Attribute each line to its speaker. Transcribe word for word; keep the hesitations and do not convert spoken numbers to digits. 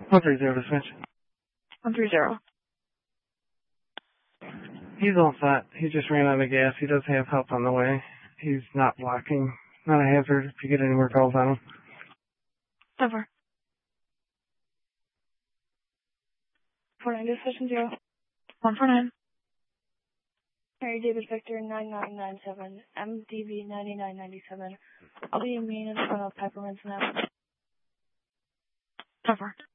Speaker 1: one three zero to switch.
Speaker 2: one three zero.
Speaker 1: He's all set. He just ran out of gas. He does have help on the way. He's not blocking. Not a hazard if you get any more calls on him.
Speaker 2: Over. four nine session zero. one four nine.
Speaker 3: Harry David Victor nine nine nine seven, M D V ninety-nine ninety-seven. I'll be in main in front of Peppermints now.
Speaker 2: Over.